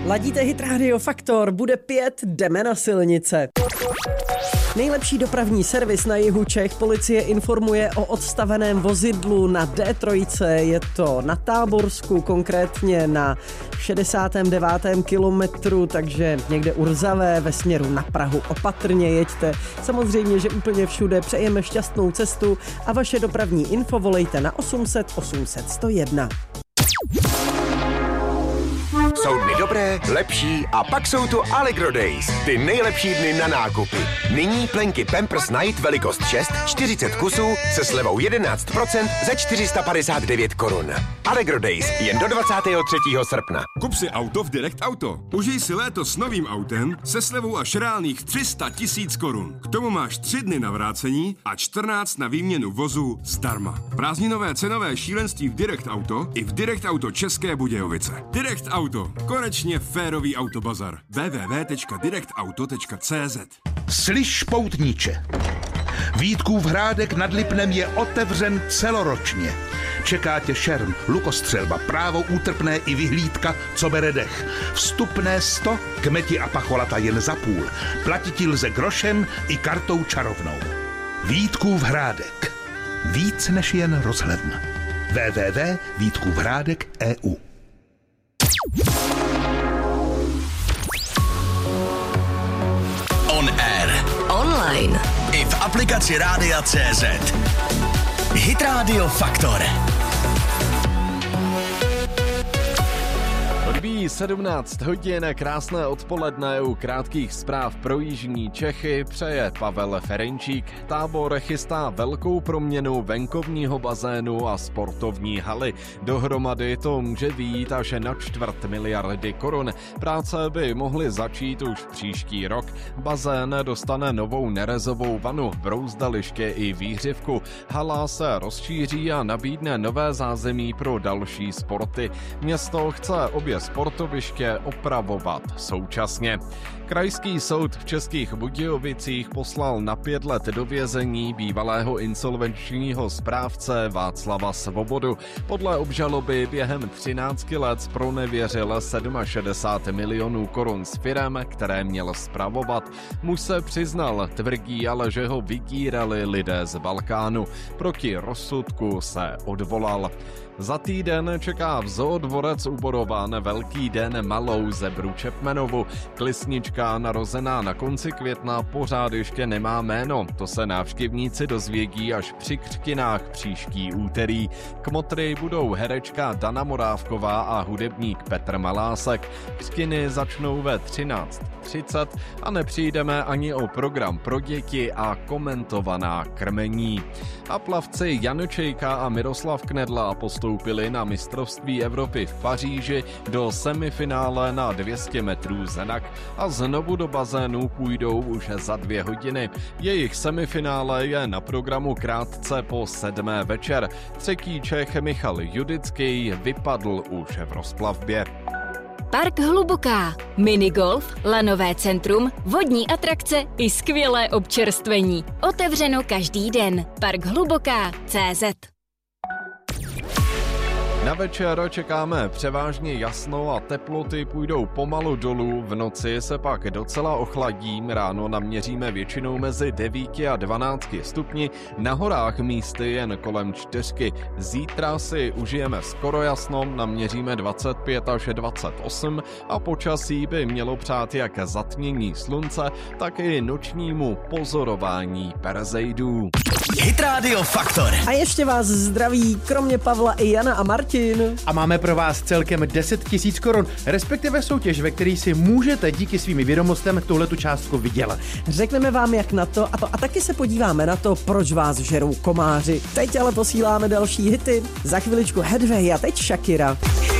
Ladíte Hit Radio Faktor, bude 5, jdeme na silnice. Nejlepší dopravní servis na jihu Čech. Policie informuje o odstaveném vozidlu na D3. Je to na Táborsku, konkrétně na 69. kilometru, takže někde u Rzavé ve směru na Prahu. Opatrně jeďte. Samozřejmě, že úplně všude přejeme šťastnou cestu a vaše dopravní info volejte na 800 800 101. Jsou dny dobré, lepší a pak jsou tu Allegro Days. Ty nejlepší dny na nákupy. Nyní plenky Pampers Night velikost 6, 40 kusů se slevou 11% za 459 korun. Allegro Days jen do 23. srpna. Kup si auto v Direct Auto. Užij si léto s novým autem se slevou až reálných 300 000 korun. K tomu máš 3 dny na vrácení a 14 na výměnu vozu zdarma. Prázdninové cenové šílenství v Direct Auto i v Direct Auto České Budějovice. Direct Auto. Konečně férový autobazar. www.directauto.cz. Slyš, poutníče. Vítkův Hrádek nad Lipnem je otevřen celoročně. Čeká tě šerm, lukostřelba, právo útrpné i vyhlídka, co bere dech. Vstupné 100, kmeti a pacholata jen za půl. Platit lze grošem i kartou čarovnou. Vítkův Hrádek. Víc než jen rozhledna. www.vítkůvhrádek.eu. On air. Online. I v aplikaci Rádia.cz. Hit Radio Faktor. Odbíjí 17 hodin, krásné odpoledne u krátkých zpráv pro jižní Čechy přeje Pavel Ferenčík. Tábor chystá velkou proměnu venkovního bazénu a sportovní haly. Dohromady to může vyjít až na 250 miliardy korun. Práce by mohly začít už příští rok. Bazén dostane novou nerezovou vanu, brouzdaliště i výhřivku. Hala se rozšíří a nabídne nové zázemí pro další sporty. Město chce obě sportoviště opravovat současně. Krajský soud v Českých Budějovicích poslal na 5 let do vězení bývalého insolvenčního správce Václava Svobodu. Podle obžaloby během 13 let zpronevěřil 67 milionů korun z firem, které měl spravovat. Muž se přiznal, tvrdí ale, že ho vydírali lidé z Balkánu. Proti rozsudku se odvolal. Za týden čeká v Zoodvorec u Borovan velký den malou zebru Čepmenovu. Klisnička narozená na konci května pořád ještě nemá jméno. To se návštěvníci dozvědí až při křtinách příští úterý. Kmotry budou herečka Dana Morávková a hudebník Petr Malásek. Křtiny začnou ve 13:30 a nepřijdeme ani o program pro děti a komentovaná krmení. A plavci Jan Čejka a Miroslav Knedla postoupili na mistrovství Evropy v Paříži do semifinále na 200 metrů zenak a znovu do bazénu půjdou už za 2 hodiny. Jejich semifinále je na programu krátce po 7. večer. Třetí Čech Michal Judický vypadl už v rozplavbě. Park Hluboká. Minigolf, lanové centrum, vodní atrakce i skvělé občerstvení. Otevřeno každý den. Park Hluboká.cz. Na večer čekáme převážně jasno a teploty půjdou pomalu dolů, v noci se pak docela ochladí, ráno naměříme většinou mezi 9 a 12 stupni, na horách místy jen kolem 4. Zítra si užijeme skoro jasno, naměříme 25 až 28 a počasí by mělo přát jak zatmění slunce, tak i nočnímu pozorování perzejdů. Hit Radio Faktor. A ještě vás zdraví, kromě Pavla i Jana a Martin. A máme pro vás celkem 10 000 korun, respektive soutěž, ve které si můžete díky svým vědomostem tuhletu částku vydělat. Řekneme vám, jak na to a taky se podíváme na to, proč vás žerou komáři. Teď ale posíláme další hity. Za chviličku Headway a teď Shakira.